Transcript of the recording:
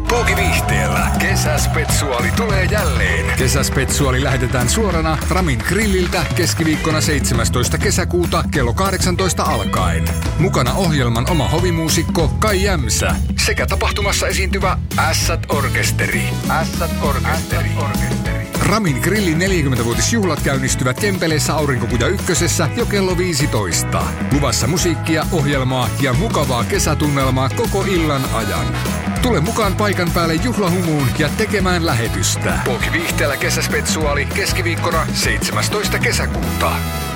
Puukiviihteellä kesäspetsuaali tulee jälleen. Kesäspetsuaali lähetetään suorana Ramin grilliltä keskiviikkona 17. kesäkuuta kello 18 alkaen. Mukana ohjelman oma hovimuusikko Kai Jämsä sekä tapahtumassa esiintyvä Ässät-orkesteri. Ässät-orkesteri. Ramin grillin 40-vuotisjuhlat käynnistyvät Kempeleessä Aurinkokuja ykkösessä jo kello 15. Luvassa musiikkia, ohjelmaa ja mukavaa kesätunnelmaa koko illan ajan. Tule mukaan paikan päälle juhlahumuun ja tekemään lähetystä. Puukiviihteellä kesäspetsuaali keskiviikkona 17. kesäkuuta.